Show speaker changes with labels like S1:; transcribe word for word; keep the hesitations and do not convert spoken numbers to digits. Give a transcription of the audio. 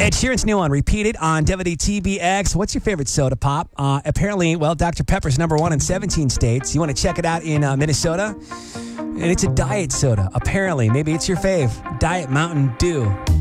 S1: Ed Sheeran's new one, Repeat It on W D T B X. What's your favorite soda pop? Uh, apparently, well, Doctor Pepper's number one in seventeen states. You want to check it out in uh, Minnesota? And it's a diet soda. Apparently, maybe it's your fave. Diet Mountain Dew.